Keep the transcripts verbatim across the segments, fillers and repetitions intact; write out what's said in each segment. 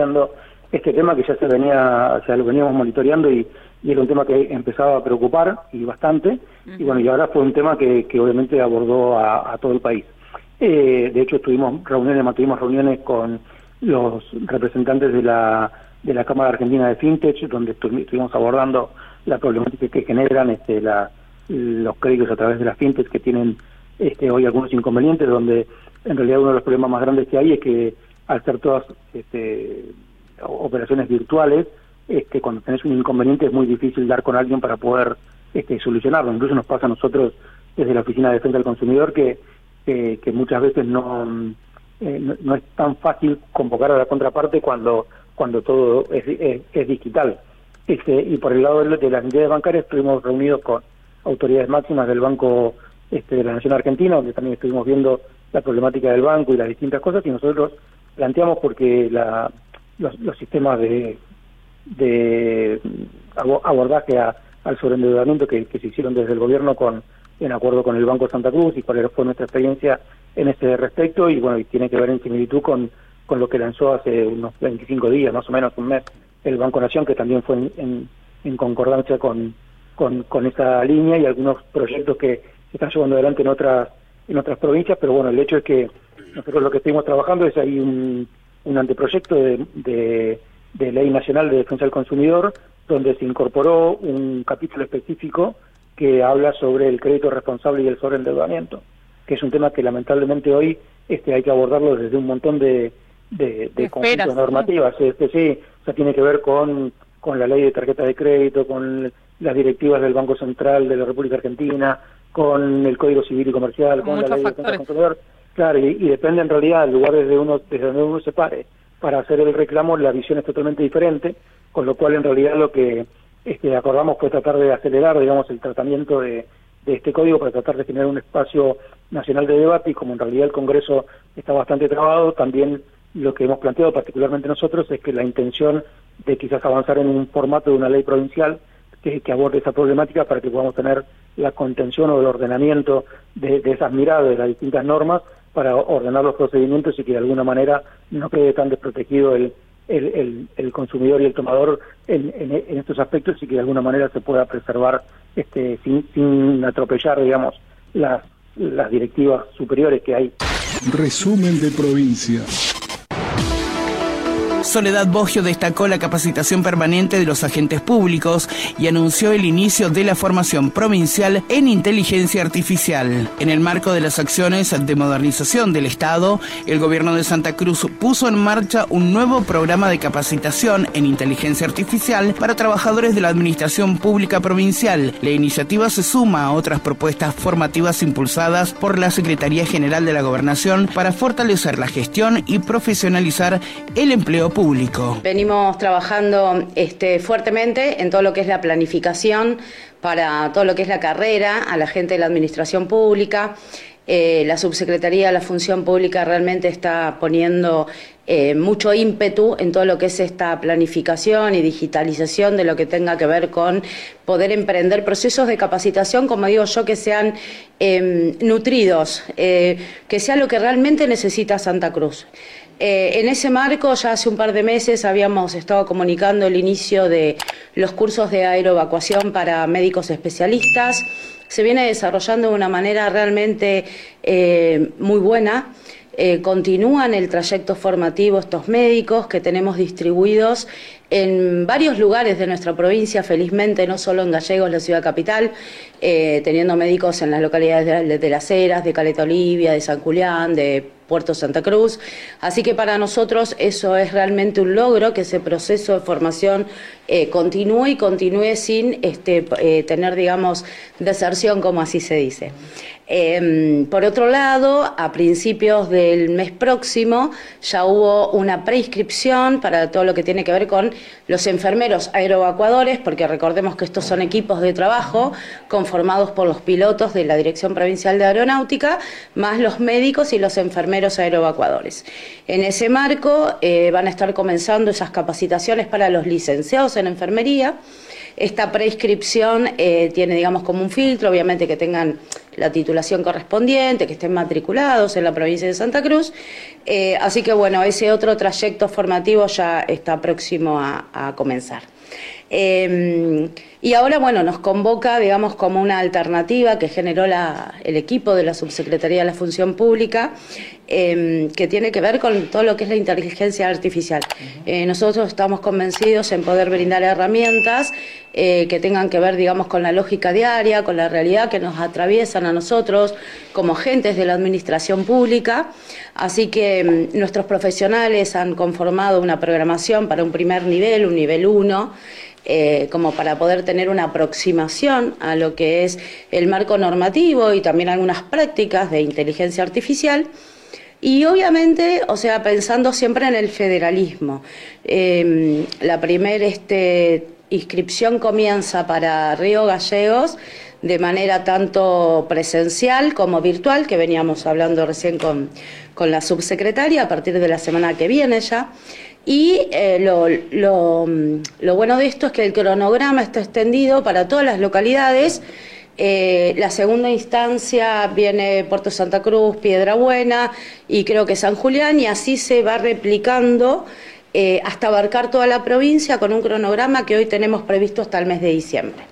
este tema que ya se venía, ya lo veníamos monitoreando y, y era un tema que empezaba a preocupar y bastante, uh-huh. y bueno, y ahora fue un tema que, que obviamente abordó a, a todo el país. Eh, de hecho, tuvimos reuniones, mantuvimos reuniones con los representantes de la de la Cámara Argentina de Fintech, donde estuvimos abordando la problemática que generan este, la, los créditos a través de las Fintech, que tienen este, hoy algunos inconvenientes, donde en realidad uno de los problemas más grandes que hay es que al ser todas este, operaciones virtuales, este, cuando tenés un inconveniente es muy difícil dar con alguien para poder este, solucionarlo. Incluso nos pasa a nosotros desde la Oficina de Defensa del Consumidor que, que, que muchas veces no, eh, no, no es tan fácil convocar a la contraparte cuando, cuando todo es, es, es digital. Este, y por el lado de, de las entidades bancarias estuvimos reunidos con autoridades máximas del Banco este, de la Nación Argentina, donde también estuvimos viendo la problemática del banco y las distintas cosas, y nosotros planteamos porque la, los, los sistemas de, de abordaje a, al sobreendeudamiento que, que se hicieron desde el gobierno con en acuerdo con el Banco Santa Cruz y cuál fue nuestra experiencia en este respecto, y bueno, y tiene que ver en similitud con, con lo que lanzó hace unos veinticinco días, más o menos un mes, el Banco Nación, que también fue en, en, en concordancia con, con, con esa línea y algunos proyectos que se están llevando adelante en otras en otras provincias, pero bueno, el hecho es que nosotros lo que estuvimos trabajando es ahí un, un anteproyecto de, de, de Ley Nacional de Defensa del Consumidor, donde se incorporó un capítulo específico que habla sobre el crédito responsable y el sobreendeudamiento, que es un tema que lamentablemente hoy este hay que abordarlo desde un montón de, de, de conjuntos normativas. Sí. Este, sí, o sea, tiene que ver con, con la ley de tarjeta de crédito, con las directivas del Banco Central de la República Argentina, con el Código Civil y Comercial, con la ley de defensa del consumidor. Claro, y, y depende en realidad del lugar desde uno desde donde uno se pare para hacer el reclamo, la visión es totalmente diferente, con lo cual en realidad lo que este, acordamos fue tratar de acelerar, digamos, el tratamiento de, de este código para tratar de generar un espacio nacional de debate, y como en realidad el Congreso está bastante trabado, también lo que hemos planteado particularmente nosotros es que la intención de quizás avanzar en un formato de una ley provincial que, que aborde esa problemática para que podamos tener la contención o el ordenamiento de, de esas miradas de las distintas normas para ordenar los procedimientos y que de alguna manera no quede tan desprotegido el, el, el, el consumidor y el tomador en, en, en estos aspectos, y que de alguna manera se pueda preservar este sin, sin atropellar, digamos, las, las directivas superiores que hay. Resumen de provincia. Soledad Boggio destacó la capacitación permanente de los agentes públicos y anunció el inicio de la formación provincial en inteligencia artificial. En el marco de las acciones de modernización del Estado, el gobierno de Santa Cruz puso en marcha un nuevo programa de capacitación en inteligencia artificial para trabajadores de la administración pública provincial. La iniciativa se suma a otras propuestas formativas impulsadas por la Secretaría General de la Gobernación para fortalecer la gestión y profesionalizar el empleo público. Venimos trabajando este, fuertemente en todo lo que es la planificación para todo lo que es la carrera a la gente de la administración pública. Eh, la Subsecretaría de la Función Pública realmente está poniendo eh, mucho ímpetu en todo lo que es esta planificación y digitalización de lo que tenga que ver con poder emprender procesos de capacitación, como digo yo, que sean eh, nutridos, eh, que sea lo que realmente necesita Santa Cruz. Eh, en ese marco, ya hace un par de meses habíamos estado comunicando el inicio de los cursos de aeroevacuación para médicos especialistas. Se viene desarrollando de una manera realmente eh, muy buena. Eh, continúan el trayecto formativo estos médicos que tenemos distribuidos en varios lugares de nuestra provincia, felizmente no solo en Gallegos, la ciudad capital, eh, teniendo médicos en las localidades de, de Las Heras, de Caleta Olivia, de San Julián, de Puerto Santa Cruz. Así que para nosotros eso es realmente un logro, que ese proceso de formación eh, continúe y continúe sin este, eh, tener, digamos, deserción, como así se dice. Eh, por otro lado, a principios del mes próximo ya hubo una preinscripción para todo lo que tiene que ver con los enfermeros aeroevacuadores, porque recordemos que estos son equipos de trabajo conformados por los pilotos de la Dirección Provincial de Aeronáutica, más los médicos y los enfermeros aeroevacuadores. En ese marco eh, van a estar comenzando esas capacitaciones para los licenciados en enfermería. Esta preinscripción eh, tiene, digamos, como un filtro, obviamente que tengan la titulación correspondiente, que estén matriculados en la provincia de Santa Cruz. Eh, así que bueno, ese otro trayecto formativo ya está próximo a, a comenzar. Eh, y ahora, bueno, nos convoca, digamos, como una alternativa que generó la, el equipo de la Subsecretaría de la Función Pública, eh, que tiene que ver con todo lo que es la inteligencia artificial. Eh, nosotros estamos convencidos en poder brindar herramientas eh, que tengan que ver, digamos, con la lógica diaria, con la realidad que nos atraviesan a nosotros como agentes de la administración pública. Así que eh, nuestros profesionales han conformado una programación para un primer nivel, un nivel uno, Eh, como para poder tener una aproximación a lo que es el marco normativo y también algunas prácticas de inteligencia artificial. Y obviamente, o sea, pensando siempre en el federalismo. Eh, la primera este, inscripción comienza para Río Gallegos de manera tanto presencial como virtual, que veníamos hablando recién con, con la subsecretaria, a partir de la semana que viene ya. Y eh, lo, lo, lo bueno de esto es que el cronograma está extendido para todas las localidades. Eh, la segunda instancia viene Puerto Santa Cruz, Piedrabuena y creo que San Julián, y así se va replicando eh, hasta abarcar toda la provincia con un cronograma que hoy tenemos previsto hasta el mes de diciembre.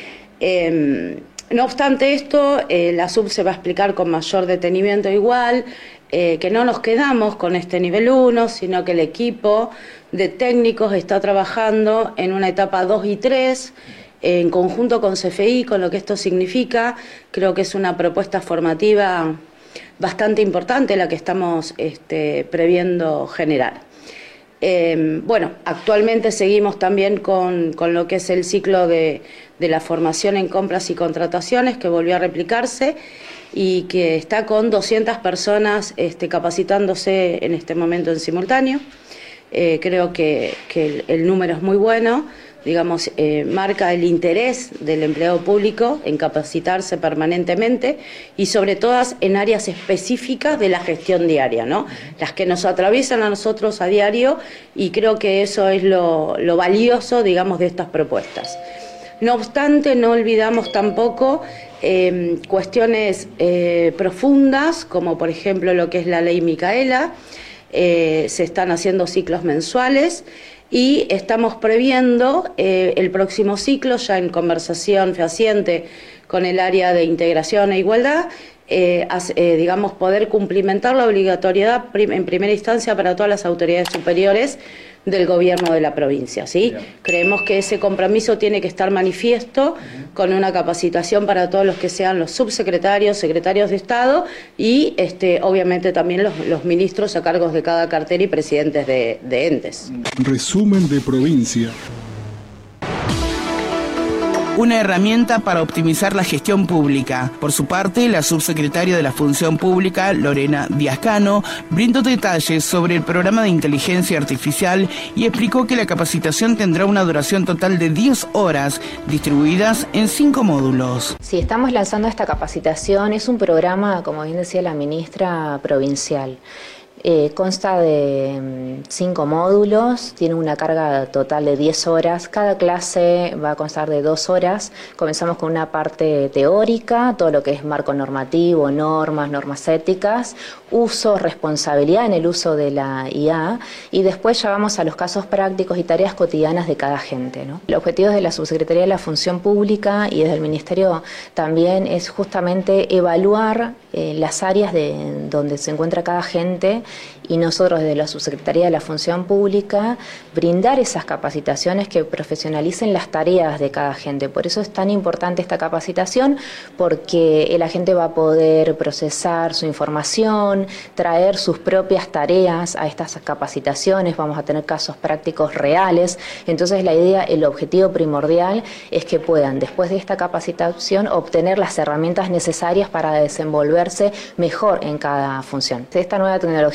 Eh, no obstante esto, eh, la sub se va a explicar con mayor detenimiento igual, eh, que no nos quedamos con este nivel uno, sino que el equipo de técnicos está trabajando en una etapa dos y tres, eh, en conjunto con C F I, con lo que esto significa. Creo que es una propuesta formativa bastante importante la que estamos este, previendo generar. Eh, bueno, actualmente seguimos también con, con lo que es el ciclo de, de la formación en compras y contrataciones, que volvió a replicarse y que está con doscientas personas este, capacitándose en este momento en simultáneo. Eh, creo que, que el, el número es muy bueno, digamos, eh, marca el interés del empleado público en capacitarse permanentemente y sobre todo en áreas específicas de la gestión diaria, ¿no? Las que nos atraviesan a nosotros a diario, y creo que eso es lo, lo valioso, digamos, de estas propuestas. No obstante, no olvidamos tampoco eh, cuestiones eh, profundas, como por ejemplo lo que es la ley Micaela. Eh, se están haciendo ciclos mensuales y estamos previendo eh, el próximo ciclo, ya en conversación fehaciente con el área de integración e igualdad, eh, as, eh, digamos, poder cumplimentar la obligatoriedad prim en primera instancia para todas las autoridades superiores del gobierno de la provincia, ¿sí? Bien. Creemos que ese compromiso tiene que estar manifiesto uh-huh. con una capacitación para todos los que sean los subsecretarios, secretarios de Estado y este, obviamente también los, los ministros a cargos de cada cartera y presidentes de, de entes. Resumen de provincia. Una herramienta para optimizar la gestión pública. Por su parte, la subsecretaria de la Función Pública, Lorena Díaz Cano, brindó detalles sobre el programa de inteligencia artificial y explicó que la capacitación tendrá una duración total de diez horas, distribuidas en cinco módulos. Sí, estamos lanzando esta capacitación. Es un programa, como bien decía la ministra, provincial. Eh, consta de mm, cinco módulos, tiene una carga total de diez horas, cada clase va a constar de dos horas. Comenzamos con una parte teórica, todo lo que es marco normativo, normas, normas éticas, uso, responsabilidad en el uso de la I A, y después ya vamos a los casos prácticos y tareas cotidianas de cada agente, ¿no? El objetivo de la Subsecretaría de la Función Pública y desde el Ministerio también es justamente evaluar eh, las áreas de donde se encuentra cada agente, y nosotros desde la Subsecretaría de la Función Pública brindar esas capacitaciones que profesionalicen las tareas de cada agente. Por eso es tan importante esta capacitación, porque el agente va a poder procesar su información, traer sus propias tareas a estas capacitaciones, vamos a tener casos prácticos reales. Entonces la idea, el objetivo primordial es que puedan, después de esta capacitación, obtener las herramientas necesarias para desenvolverse mejor en cada función. Esta nueva tecnología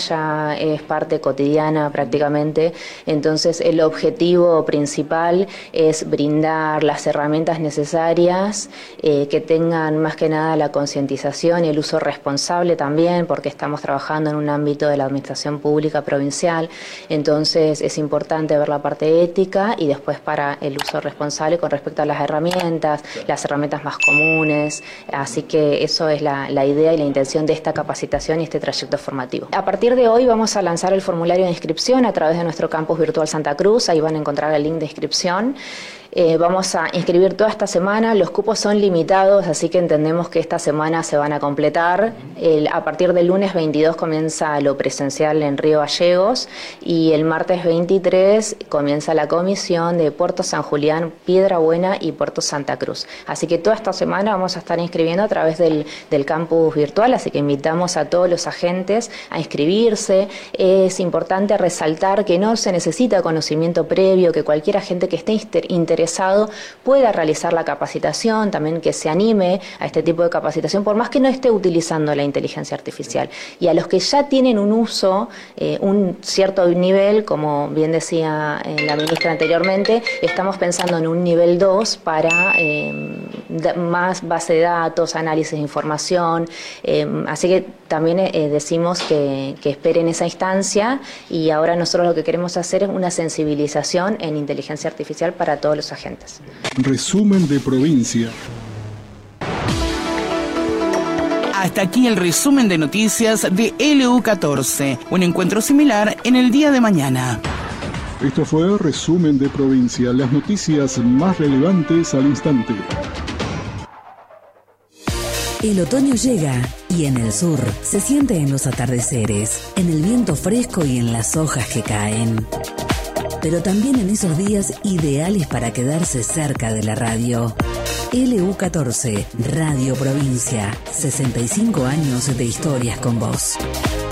ya es parte cotidiana prácticamente. Entonces el objetivo principal es brindar las herramientas necesarias eh, que tengan más que nada la concientización y el uso responsable también, porque estamos trabajando en un ámbito de la administración pública provincial. Entonces es importante ver la parte ética y después para el uso responsable con respecto a las herramientas, las herramientas más comunes. Así que eso es la, la idea y la intención de esta capacitación y este trayecto formativo. A partir de hoy vamos a lanzar el formulario de inscripción a través de nuestro campus virtual Santa Cruz. Ahí van a encontrar el link de inscripción. Eh, vamos a inscribir toda esta semana, los cupos son limitados, así que entendemos que esta semana se van a completar. El, a partir del lunes veintidós comienza lo presencial en Río Gallegos y el martes veintitrés comienza la comisión de Puerto San Julián, Piedra Buena y Puerto Santa Cruz. Así que toda esta semana vamos a estar inscribiendo a través del, del campus virtual, así que invitamos a todos los agentes a inscribirse. Es importante resaltar que no se necesita conocimiento previo, que cualquier agente que esté interesado pueda realizar la capacitación, también que se anime a este tipo de capacitación, por más que no esté utilizando la inteligencia artificial. Y a los que ya tienen un uso, eh, un cierto nivel, como bien decía eh, la ministra anteriormente, estamos pensando en un nivel dos para eh, más base de datos, análisis de información, eh, así que también eh, decimos que, que esperen esa instancia, y ahora nosotros lo que queremos hacer es una sensibilización en inteligencia artificial para todos los agentes. Resumen de provincia. Hasta aquí el resumen de noticias de L U catorce. Un encuentro similar en el día de mañana. Esto fue Resumen de Provincia, las noticias más relevantes al instante. El otoño llega y en el sur se siente en los atardeceres, en el viento fresco y en las hojas que caen. Pero también en esos días ideales para quedarse cerca de la radio. L U catorce, Radio Provincia, sesenta y cinco años de historias con vos.